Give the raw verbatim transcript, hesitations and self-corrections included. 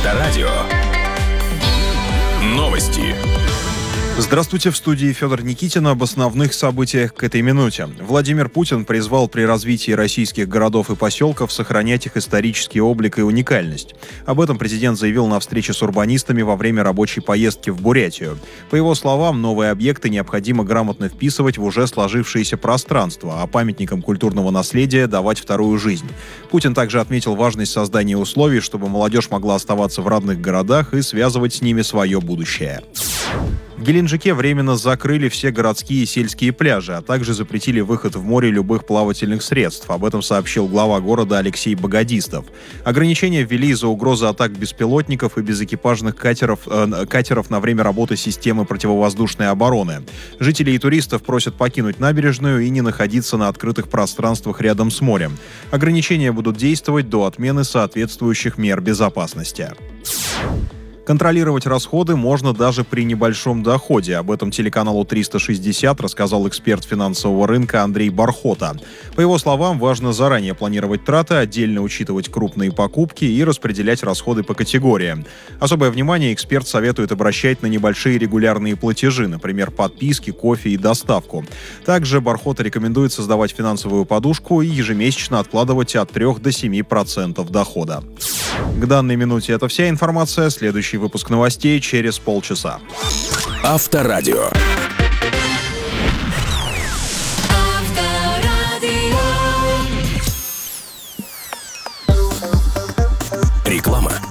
Авторадио. Новости. Здравствуйте, в студии Федор Никитин. Об основных событиях к этой минуте. Владимир Путин призвал при развитии российских городов и поселков сохранять их исторический облик и уникальность. Об этом президент заявил на встрече с урбанистами во время рабочей поездки в Бурятию. По его словам, новые объекты необходимо грамотно вписывать в уже сложившееся пространство, а памятникам культурного наследия давать вторую жизнь. Путин также отметил важность создания условий, чтобы молодежь могла оставаться в родных городах и связывать с ними свое будущее. В Геленджике временно закрыли все городские и сельские пляжи, а также запретили выход в море любых плавательных средств. Об этом сообщил глава города Алексей Богодистов. Ограничения ввели из-за угрозы атак беспилотников и безэкипажных катеров, э, катеров на время работы системы противовоздушной обороны. Жителей и туристов просят покинуть набережную и не находиться на открытых пространствах рядом с морем. Ограничения будут действовать до отмены соответствующих мер безопасности. Контролировать расходы можно даже при небольшом доходе. Об этом телеканалу триста шестьдесят рассказал эксперт финансового рынка Андрей Бархота. По его словам, важно заранее планировать траты, отдельно учитывать крупные покупки и распределять расходы по категориям. Особое внимание эксперт советует обращать на небольшие регулярные платежи, например, подписки, кофе и доставку. Также Бархота рекомендует создавать финансовую подушку и ежемесячно откладывать от трёх до семи процентов дохода. К данной минуте это вся информация. Следующий выпуск новостей через полчаса. Авторадио. Реклама.